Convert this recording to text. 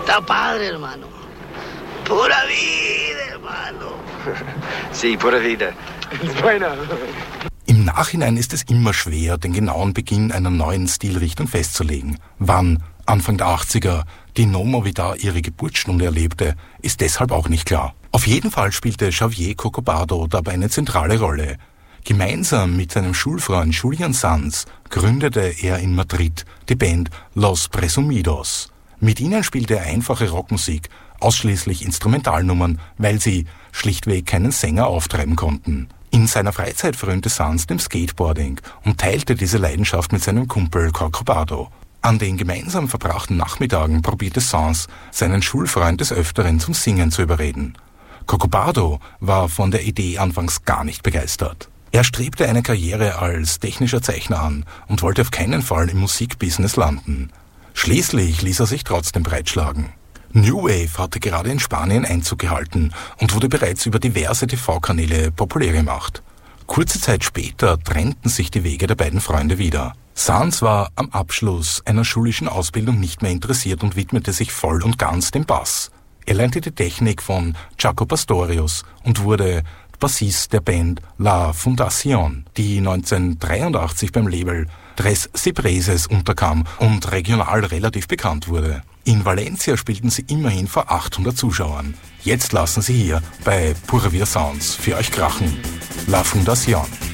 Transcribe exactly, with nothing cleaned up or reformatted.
Está padre, hermano. Pura vida, hermano. Sí, pura vida. Bueno. Im Nachhinein ist es immer schwer, den genauen Beginn einer neuen Stilrichtung festzulegen. Wann, Anfang der achtziger, die No Mo Vida ihre Geburtsstunde erlebte, ist deshalb auch nicht klar. Auf jeden Fall spielte Xavier Corcovado dabei eine zentrale Rolle. Gemeinsam mit seinem Schulfreund Julian Sanz gründete er in Madrid die Band Los Presumidos. Mit ihnen spielte er einfache Rockmusik, ausschließlich Instrumentalnummern, weil sie schlichtweg keinen Sänger auftreiben konnten. In seiner Freizeit frönte Sanz dem Skateboarding und teilte diese Leidenschaft mit seinem Kumpel Corcovado. An den gemeinsam verbrachten Nachmittagen probierte Sanz, seinen Schulfreund des Öfteren zum Singen zu überreden. Corcovado war von der Idee anfangs gar nicht begeistert. Er strebte eine Karriere als technischer Zeichner an und wollte auf keinen Fall im Musikbusiness landen. Schließlich ließ er sich trotzdem breitschlagen. New Wave hatte gerade in Spanien Einzug gehalten und wurde bereits über diverse T V-Kanäle populär gemacht. Kurze Zeit später trennten sich die Wege der beiden Freunde wieder. Sanz war am Abschluss einer schulischen Ausbildung nicht mehr interessiert und widmete sich voll und ganz dem Bass. Er lernte die Technik von Jaco Pastorius und wurde Bassist der Band La Fundación, die neunzehnhundertdreiundachtzig beim Label Tres Cipreses unterkam und regional relativ bekannt wurde. In Valencia spielten sie immerhin vor achthundert Zuschauern. Jetzt lassen sie hier bei Pura Vida Sounds für euch krachen. La Fundación.